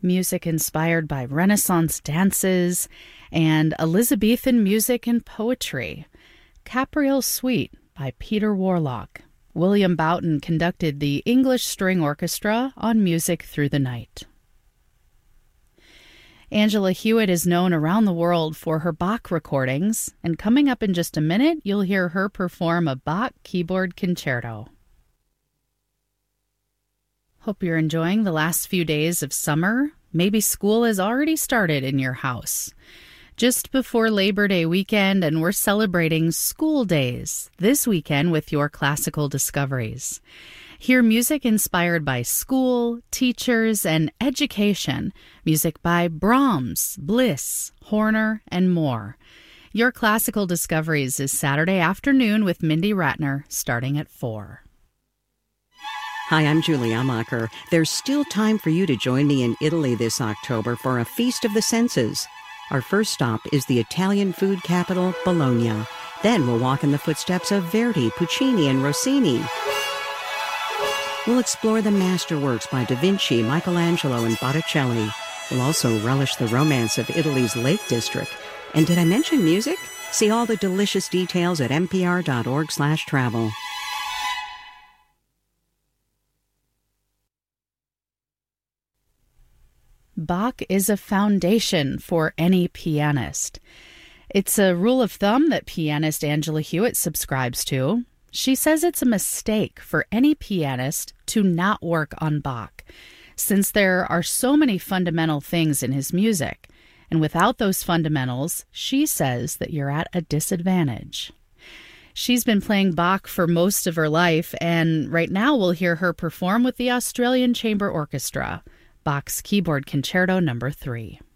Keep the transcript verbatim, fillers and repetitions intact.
music inspired by Renaissance dances and Elizabethan music and poetry. Capriole Suite by Peter Warlock. William Boughton conducted the English String Orchestra on Music Through the Night. Angela Hewitt is known around the world for her Bach recordings, and coming up in just a minute, you'll hear her perform a Bach keyboard concerto. Hope you're enjoying the last few days of summer. Maybe school has already started in your house. Just before Labor Day weekend, and we're celebrating school days this weekend with your classical discoveries. Hear music inspired by school, teachers, and education. Music by Brahms, Bliss, Horner, and more. Your Classical Discoveries is Saturday afternoon with Mindy Ratner, starting at four. Hi, I'm Julie Amacher. There's still time for you to join me in Italy this October for a Feast of the Senses. Our first stop is the Italian food capital, Bologna. Then we'll walk in the footsteps of Verdi, Puccini, and Rossini. We'll explore the masterworks by Da Vinci, Michelangelo, and Botticelli. We'll also relish the romance of Italy's Lake District. And did I mention music? See all the delicious details at npr.org slash travel. Bach is a foundation for any pianist. It's a rule of thumb that pianist Angela Hewitt subscribes to. She says it's a mistake for any pianist to not work on Bach, since there are so many fundamental things in his music. And without those fundamentals, she says that you're at a disadvantage. She's been playing Bach for most of her life, and right now we'll hear her perform with the Australian Chamber Orchestra, Bach's Keyboard Concerto Number three.